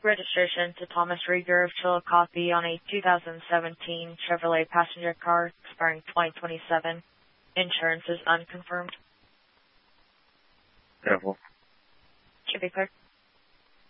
Registration to Thomas Rieger of Chillicothe on a 2017 Chevrolet passenger car expiring 2027. Insurance is unconfirmed. Careful. Should be clear.